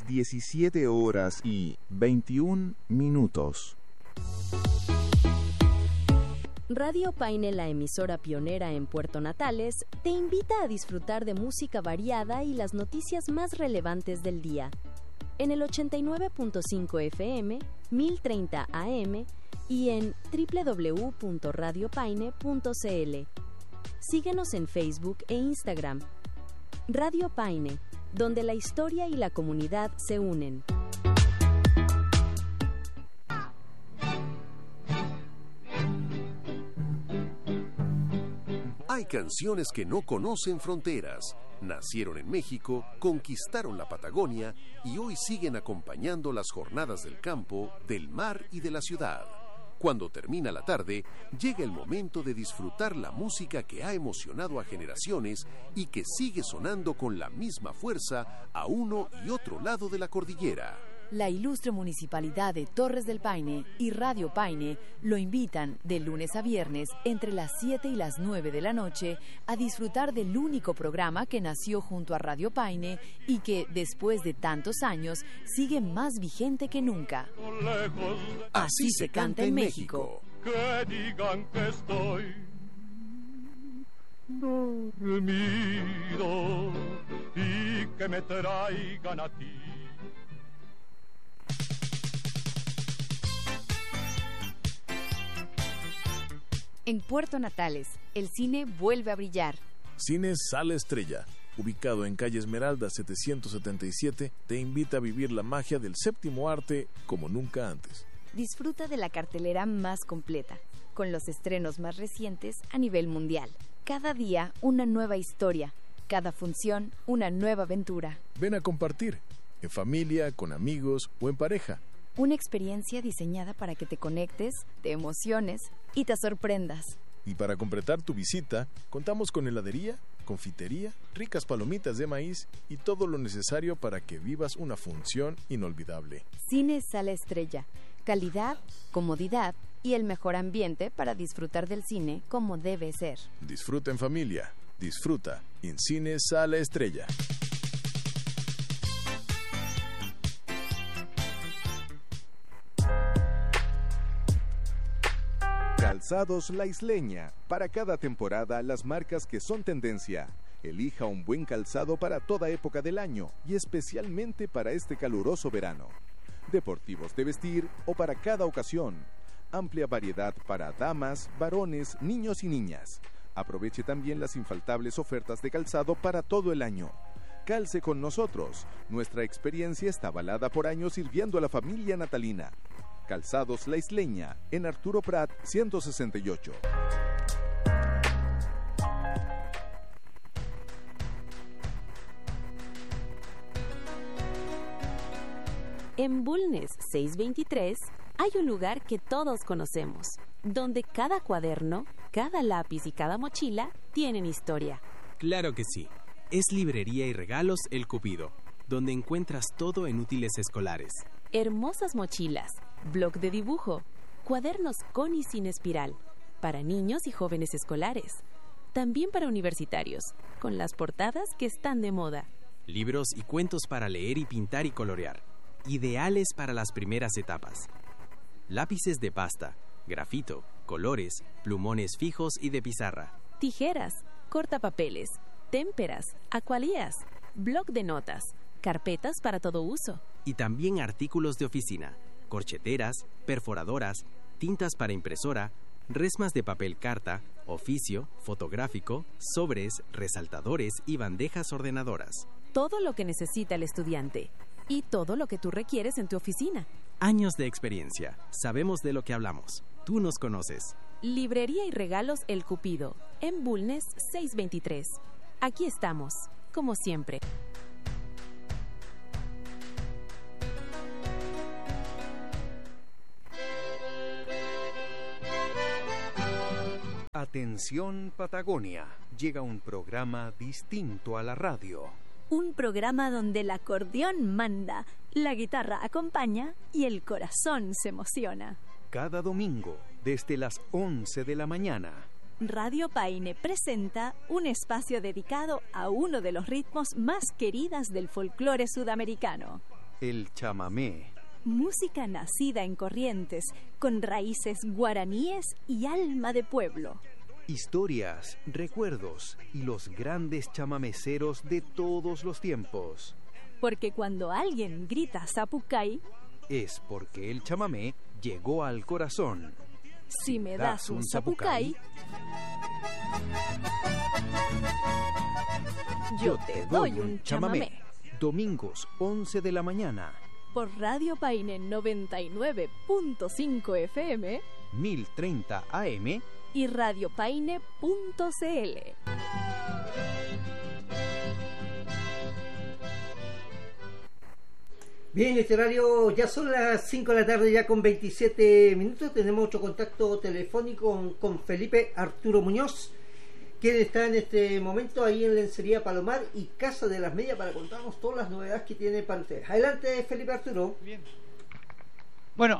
17 horas y 21 minutos. Radio Paine, la emisora pionera en Puerto Natales, te invita a disfrutar de música variada y las noticias más relevantes del día. En el 89.5 FM, 1030 AM y en www.radiopaine.cl. Síguenos en Facebook e Instagram. Radio Paine, donde la historia y la comunidad se unen. Hay canciones que no conocen fronteras. Nacieron en México, conquistaron la Patagonia y hoy siguen acompañando las jornadas del campo, del mar y de la ciudad. Cuando termina la tarde, llega el momento de disfrutar la música que ha emocionado a generaciones y que sigue sonando con la misma fuerza a uno y otro lado de la cordillera. La ilustre Municipalidad de Torres del Paine y Radio Paine lo invitan de lunes a viernes entre las 7 y las 9 de la noche a disfrutar del único programa que nació junto a Radio Paine y que, después de tantos años, sigue más vigente que nunca. Así se canta en México. Que digan que estoy dormido y que me traigan a ti. En Puerto Natales, el cine vuelve a brillar. Cine Sala Estrella, ubicado en calle Esmeralda 777, te invita a vivir la magia del séptimo arte como nunca antes. Disfruta de la cartelera más completa, con los estrenos más recientes a nivel mundial. Cada día una nueva historia, cada función una nueva aventura. Ven a compartir, en familia, con amigos o en pareja. Una experiencia diseñada para que te conectes, te emociones y te sorprendas. Y para completar tu visita, contamos con heladería, confitería, ricas palomitas de maíz y todo lo necesario para que vivas una función inolvidable. Cine Sala Estrella, calidad, comodidad y el mejor ambiente para disfrutar del cine como debe ser. Disfruta en familia, disfruta en Cine Sala Estrella. Calzados La Isleña. Para cada temporada, las marcas que son tendencia. Elija un buen calzado para toda época del año y especialmente para este caluroso verano. Deportivos de vestir o para cada ocasión. Amplia variedad para damas, varones, niños y niñas. Aproveche también las infaltables ofertas de calzado para todo el año. Calce con nosotros. Nuestra experiencia está avalada por años sirviendo a la familia natalina. Calzados La Isleña, en Arturo Prat 168. En Bulnes 623 hay un lugar que todos conocemos, donde cada cuaderno, cada lápiz y cada mochila tienen historia. Claro que sí. Es Librería y Regalos El Cupido, donde encuentras todo en útiles escolares. Hermosas mochilas, bloc de dibujo, cuadernos con y sin espiral, para niños y jóvenes escolares, también para universitarios, con las portadas que están de moda. Libros y cuentos para leer y pintar y colorear, ideales para las primeras etapas. Lápices de pasta, grafito, colores, plumones fijos y de pizarra. Tijeras, cortapapeles, témperas, acualías, bloc de notas, carpetas para todo uso. Y también artículos de oficina, corcheteras, perforadoras, tintas para impresora, resmas de papel carta, oficio, fotográfico, sobres, resaltadores y bandejas ordenadoras. Todo lo que necesita el estudiante y todo lo que tú requieres en tu oficina. Años de experiencia. Sabemos de lo que hablamos. Tú nos conoces. Librería y Regalos El Cupido, en Bulnes 623. Aquí estamos, como siempre. Atención Patagonia, llega un programa distinto a la radio. Un programa donde el acordeón manda, la guitarra acompaña y el corazón se emociona. Cada domingo, desde las 11 de la mañana. Radio Paine presenta un espacio dedicado a uno de los ritmos más queridas del folclore sudamericano. el chamamé. Música nacida en Corrientes, con raíces guaraníes y alma de pueblo. Historias, recuerdos y los grandes chamameceros de todos los tiempos. Porque cuando alguien grita Zapucay, es porque el chamamé llegó al corazón. Si me das un Zapucay, yo te doy un chamamé. Domingos, 11 de la mañana. Por Radio Paine 99.5 FM, 1030 AM y radiopaine.cl. Bien, este horario ya son las 5 de la tarde, ya con 27 minutos. Tenemos otro contacto telefónico con Felipe Arturo Muñoz, quien está en este momento ahí en Lencería Palomar y Casa de las Medias para contarnos todas las novedades que tiene para ustedes. Adelante, Felipe Arturo. Bien. Bueno,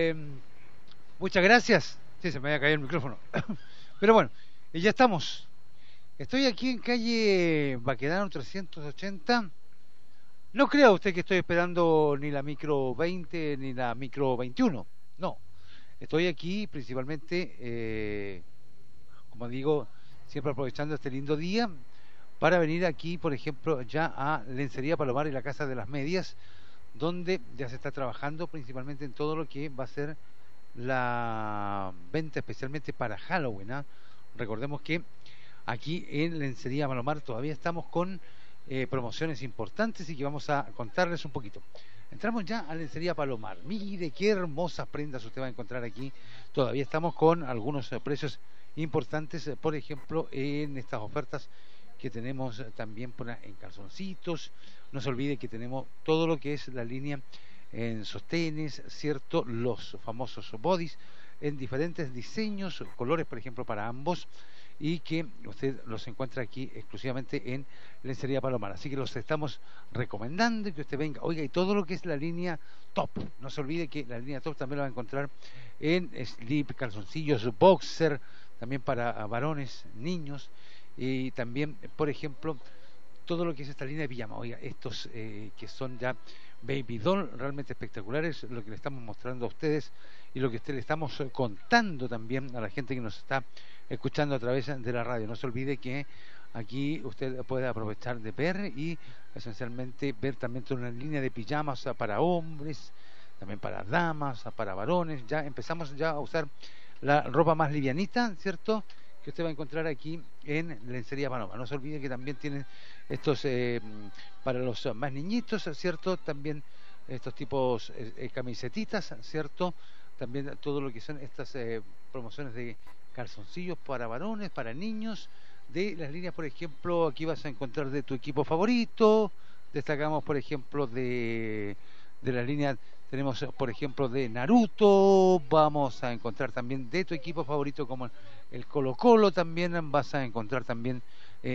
muchas gracias. Sí, se me había caído el micrófono. Pero bueno, ya estamos. Estoy aquí en calle Baquedano 380. No crea usted que estoy esperando ni la micro 20 ni la micro 21. No. Estoy aquí principalmente, como digo, siempre aprovechando este lindo día para venir aquí, por ejemplo, ya a Lencería Palomar y la Casa de las Medias, donde ya se está trabajando principalmente en todo lo que va a ser la venta especialmente para Halloween, ¿eh? Recordemos que aquí en Lencería Palomar todavía estamos con promociones importantes y que vamos a contarles un poquito. Entramos ya a Lencería Palomar. Mire qué hermosas prendas usted va a encontrar aquí. Todavía estamos con algunos precios importantes, por ejemplo, en estas ofertas que tenemos también en calzoncitos. No se olvide que tenemos todo lo que es la línea en sostenes, ¿cierto? Los famosos bodies en diferentes diseños, colores, por ejemplo, para ambos, y que usted los encuentra aquí exclusivamente en Lencería Palomar. Así que los estamos recomendando y que usted venga. Oiga, y todo lo que es la línea top, no se olvide que la línea top también la va a encontrar en slip, calzoncillos, boxer, también para varones, niños, y también, por ejemplo, todo lo que es esta línea de pijama. Oiga, estos que son ya baby doll, realmente espectaculares, lo que le estamos mostrando a ustedes y lo que le estamos contando también a la gente que nos está escuchando a través de la radio. No se olvide que aquí usted puede aprovechar de ver y esencialmente ver también toda una línea de pijamas para hombres, también para damas, para varones. Ya empezamos ya a usar la ropa más livianita, ¿cierto?, que usted va a encontrar aquí en Lencería Palomar. No se olvide que también tienen estos para los más niñitos, ¿cierto? También estos tipos camisetitas, ¿cierto? También todo lo que son estas promociones de calzoncillos para varones, para niños, de las líneas, por ejemplo, aquí vas a encontrar de tu equipo favorito. Destacamos, por ejemplo, de la línea, tenemos, por ejemplo, de Naruto. Vamos a encontrar también de tu equipo favorito como el Colo Colo. También vas a encontrar también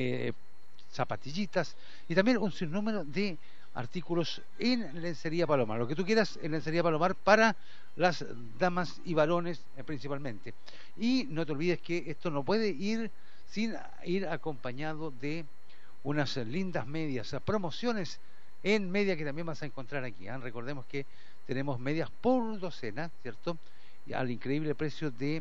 zapatillitas y también un sinnúmero de artículos en Lencería Palomar, lo que tú quieras en Lencería Palomar para las damas y varones principalmente. Y no te olvides que esto no puede ir sin ir acompañado de unas lindas medias, promociones en media que también vas a encontrar aquí, ¿eh? Recordemos que tenemos medias por docena, ¿cierto? Y al increíble precio de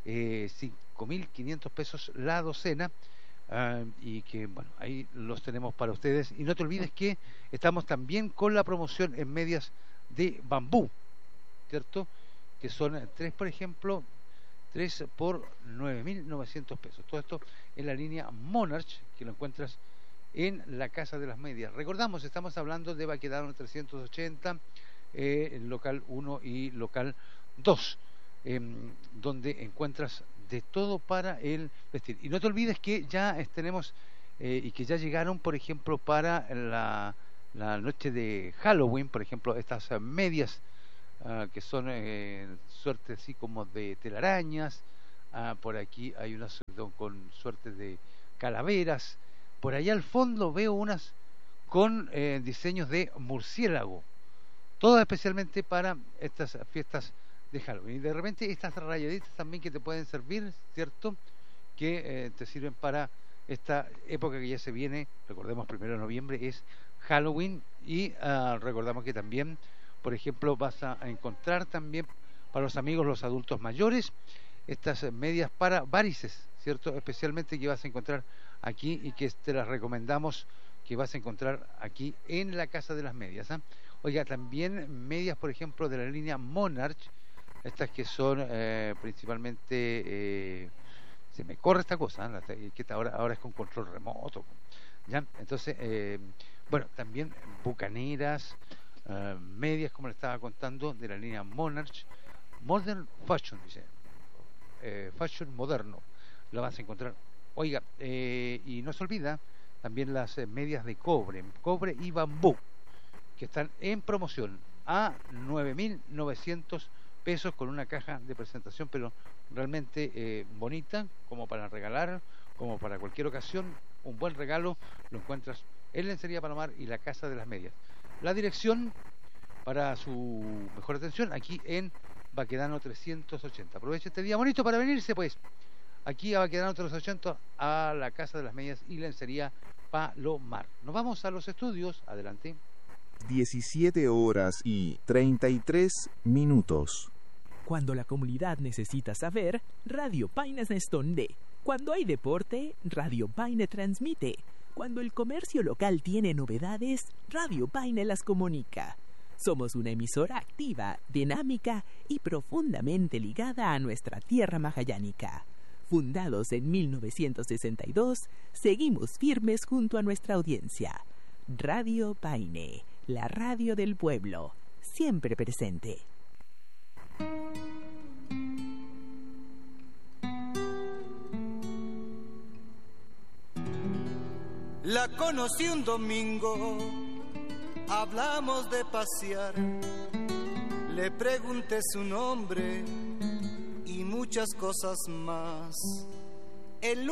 5.500 pesos la docena. Y que bueno, ahí los tenemos para ustedes. Y no te olvides que estamos también con la promoción en medias de bambú, ¿cierto? Que son 3, por ejemplo, 3 por 9.900 pesos. Todo esto en la línea Monarch, que lo encuentras en la Casa de las Medias. Recordamos, estamos hablando de Baquedano 380, local 1 y local 2, donde encuentras de todo para el vestir. Y no te olvides que ya tenemos y que ya llegaron, por ejemplo, para la noche de Halloween, por ejemplo, estas medias que son suerte así como de telarañas. Por aquí hay unas con suerte de calaveras. Por allá al fondo veo unas con diseños de murciélago, todas especialmente para estas fiestas de Halloween. Y de repente estas rayaditas también que te pueden servir, ¿cierto? Que te sirven para esta época que ya se viene. Recordemos, 1 de noviembre es Halloween Y recordamos que también, por ejemplo, vas a encontrar también para los amigos, los adultos mayores, estas medias para varices, ¿cierto? Especialmente que vas a encontrar aquí y que te las recomendamos que vas a encontrar aquí en la Casa de las Medias. Oiga, también medias, por ejemplo, de la línea Monarch, estas que son principalmente, se me corre esta cosa, que ahora es con control remoto, ¿ya? Entonces, bueno, también bucaneras, medias, como le estaba contando, de la línea Monarch, Modern Fashion, dice, fashion moderno, lo vas a encontrar. Oiga, y no se olvida también las medias de cobre y bambú, que están en promoción a 9.900 pesos con una caja de presentación, pero realmente bonita, como para regalar, como para cualquier ocasión, un buen regalo, lo encuentras en Lencería Palomar y la Casa de las Medias. La dirección para su mejor atención aquí en Baquedano 380. Aproveche este día bonito para venirse, pues, aquí a Baquedano 380, a la Casa de las Medias y Lencería Palomar. Nos vamos a los estudios, adelante. 17:33. Cuando la comunidad necesita saber, Radio Paine responde. Cuando hay deporte, Radio Paine transmite. Cuando el comercio local tiene novedades, Radio Paine las comunica. Somos una emisora activa, dinámica y profundamente ligada a nuestra tierra magallánica. Fundados en 1962, seguimos firmes junto a nuestra audiencia. Radio Paine, la radio del pueblo, siempre presente. La conocí un domingo, hablamos de pasear, le pregunté su nombre y muchas cosas más. El